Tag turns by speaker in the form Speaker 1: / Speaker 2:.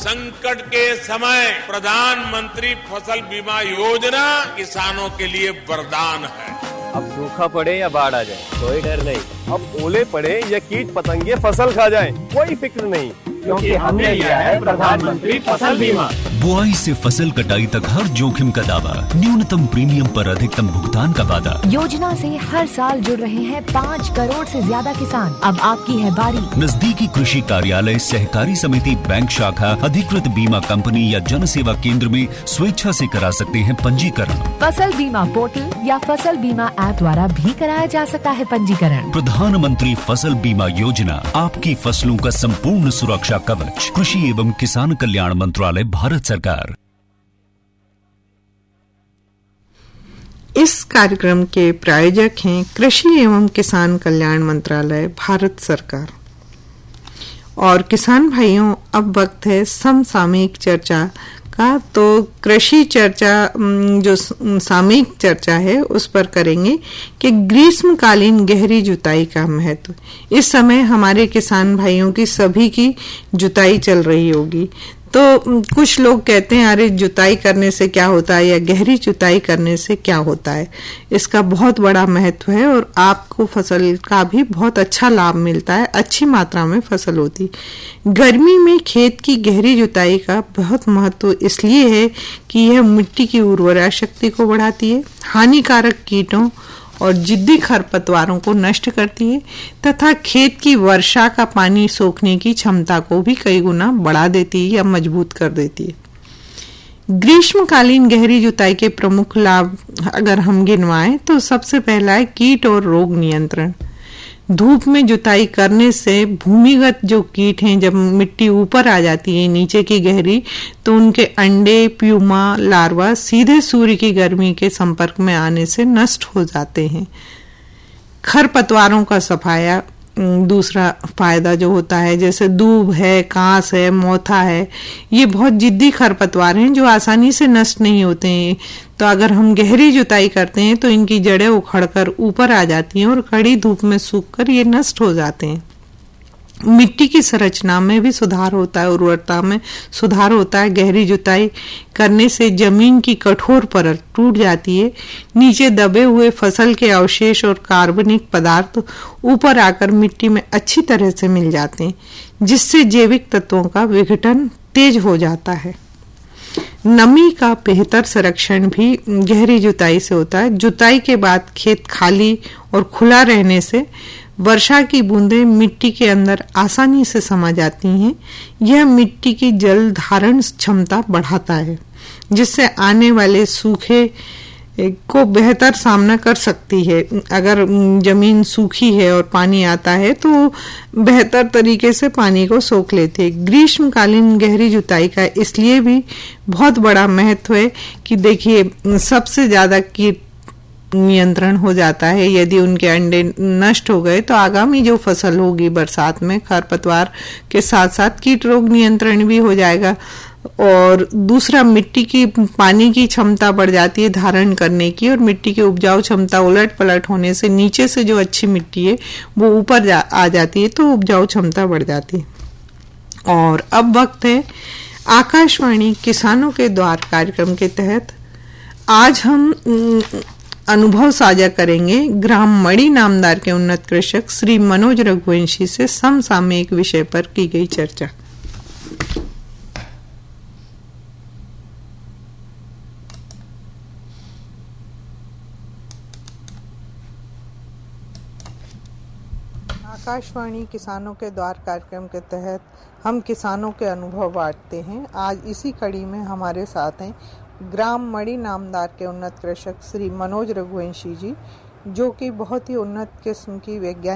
Speaker 1: संकट के समय प्रधानमंत्री फसल बीमा योजना किसानों के लिए वरदान है।
Speaker 2: अब सूखा पड़े या बाढ़ आ जाए कोई डर नहीं। अब ओले पड़े या कीट पतंगे फसल खा जाए कोई फिक्र नहीं, क्योंकि हमने लिया है प्रधानमंत्री फसल बीमा।
Speaker 3: बुआई से फसल कटाई तक हर जोखिम का दावा, न्यूनतम प्रीमियम पर अधिकतम भुगतान का वादा।
Speaker 4: योजना से हर साल जुड़ रहे हैं 5 करोड़ से ज्यादा किसान। अब आपकी है बारी।
Speaker 3: नजदीकी कृषि कार्यालय, सहकारी समिति, बैंक शाखा, अधिकृत बीमा कंपनी या जन सेवा केंद्र में स्वेच्छा से करा सकते हैं पंजीकरण।
Speaker 4: फसल बीमा पोर्टल या फसल बीमा ऐप द्वारा भी कराया जा सकता है पंजीकरण।
Speaker 3: प्रधानमंत्री फसल बीमा योजना, आपकी फसलों का संपूर्ण सुरक्षा कवच। कृषि एवं किसान कल्याण मंत्रालय, भारत सरकार।
Speaker 5: इस कार्यक्रम के प्रायोजक हैं कृषि एवं किसान कल्याण मंत्रालय, भारत सरकार। और किसान भाइयों, अब वक्त है समसामयिक चर्चा का। तो कृषि चर्चा, जो सामयिक चर्चा है, उस पर करेंगे कि ग्रीष्मकालीन गहरी जुताई का महत्व। इस समय हमारे किसान भाइयों की सभी की जुताई चल रही होगी। तो कुछ लोग कहते हैं अरे जुताई करने से क्या होता है, या गहरी जुताई करने से क्या होता है। इसका बहुत बड़ा महत्व है और आपको फसल का भी बहुत अच्छा लाभ मिलता है, अच्छी मात्रा में फसल होती। गर्मी में खेत की गहरी जुताई का बहुत महत्व इसलिए है कि यह मिट्टी की उर्वरा शक्ति को बढ़ाती है, हानिकारक कीटों और जिद्दी खरपतवारों को नष्ट करती है तथा खेत की वर्षा का पानी सोखने की क्षमता को भी कई गुना बढ़ा देती है या मजबूत कर देती है। ग्रीष्मकालीन गहरी जुताई के प्रमुख लाभ अगर हम गिनवाएं तो सबसे पहला है कीट और रोग नियंत्रण। धूप में जुताई करने से भूमिगत जो कीट हैं, जब मिट्टी ऊपर आ जाती है नीचे की गहरी, तो उनके अंडे, प्यूमा, लार्वा सीधे सूर्य की गर्मी के संपर्क में आने से नष्ट हो जाते हैं। खरपतवारों का सफाया दूसरा फायदा जो होता है, जैसे दूब है, कांस है, मोथा है, ये बहुत जिद्दी खरपतवार हैं जो आसानी से नष्ट नहीं होते हैं। तो अगर हम गहरी जुताई करते हैं तो इनकी जड़ें उखड़कर ऊपर आ जाती हैं और कड़ी धूप में सूखकर ये नष्ट हो जाते हैं। मिट्टी की संरचना में भी सुधार होता है, उर्वरता में सुधार होता है। गहरी जुताई करने से जमीन की कठोर परत टूट जाती है, नीचे दबे हुए फसल के अवशेष और कार्बनिक पदार्थ ऊपर आकर मिट्टी में अच्छी तरह से मिल जाते हैं, जिससे जैविक तत्वों का विघटन तेज हो जाता है। नमी का बेहतर संरक्षण भी गहरी जुताई से होता है। जुताई के बाद खेत खाली और खुला रहने से वर्षा की बूंदें मिट्टी के अंदर आसानी से समा जाती हैं। यह मिट्टी की जल धारण क्षमता बढ़ाता है, जिससे आने वाले सूखे को बेहतर सामना कर सकती है। अगर जमीन सूखी है और पानी आता है तो बेहतर तरीके से पानी को सोख लेती है। ग्रीष्मकालीन गहरी जुताई का इसलिए भी बहुत बड़ा महत्व है कि देखिए, सबसे ज्यादा कीट नियंत्रण हो जाता है। यदि उनके अंडे नष्ट हो गए तो आगामी जो फसल होगी बरसात में खरपतवार के साथ साथ कीट रोग नियंत्रण भी हो जाएगा। और दूसरा, मिट्टी की पानी की क्षमता बढ़ जाती है धारण करने की, और मिट्टी की उपजाऊ क्षमता उलट पलट होने से नीचे से जो अच्छी मिट्टी है वो ऊपर आ जाती है, तो उपजाऊ क्षमता बढ़ जाती है। और अब वक्त है आकाशवाणी किसानों के द्वार कार्यक्रम के तहत आज हम अनुभव साझा करेंगे ग्राम मड़ी नामदार के उन्नत कृषक श्री मनोज रघुवंशी से समसामयिक विषय पर की गई चर्चा। आकाशवाणी किसानों के द्वार कार्यक्रम के तहत हम किसानों के अनुभव बांटते हैं। आज इसी कड़ी में हमारे साथ हैं ग्राम मड़ी नामदार के उन्नत कृषक श्री मनोज रघुवंशी जी, जो कि बहुत ही उन्नत किस्म की वैज्ञानिक